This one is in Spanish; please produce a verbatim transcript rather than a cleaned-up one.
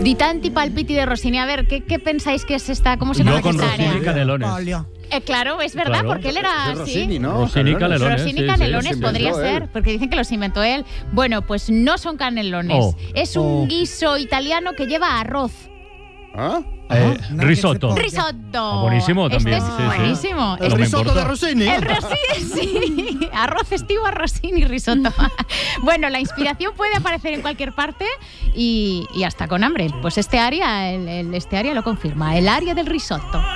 Di tanti palpiti de Rossini. A ver, ¿qué, qué pensáis que es esta? ¿Cómo se llama Yo con esta Rossini área? Canelones. Eh, claro, es verdad, Claro. porque él era Es así. Rossini, ¿no? Rossini Canelones. Rossini sí, Canelones sí. podría Los inventó ser, él. porque dicen que los inventó él. Bueno, pues no son canelones. Oh. Es un Oh. guiso italiano que lleva arroz. ¿Ah? Eh, Ajá. risotto. Risotto. Ah, buenísimo también, Este es sí, sí. buenísimo. El No me risotto importa. de Rossini. El Rossini, sí. Arroz estivo, Rossini, risotto. Bueno, la inspiración puede aparecer en cualquier parte y, y hasta con hambre. Pues este área, el, el- este área lo confirma. El área del risotto.